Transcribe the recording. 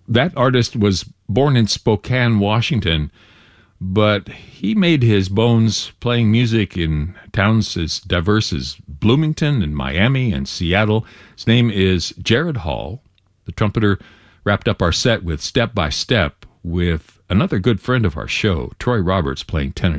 That artist was born in Spokane, Washington, but he made his bones playing music in towns as diverse as Bloomington and Miami and Seattle. His name is Jared Hall. The trumpeter wrapped up our set with Step by Step with another good friend of our show, Troy Roberts, playing tenor